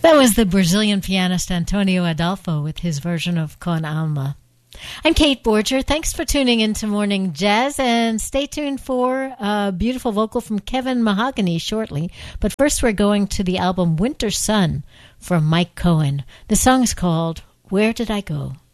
That was the Brazilian pianist Antonio Adolfo with his version of Con Alma. I'm Kate Borger. Thanks for tuning into Morning Jazz, and stay tuned for a beautiful vocal from Kevin Mahogany shortly. But first we're going to the album Winter Sun from Mike Cohen. The song is called Where Did I Go?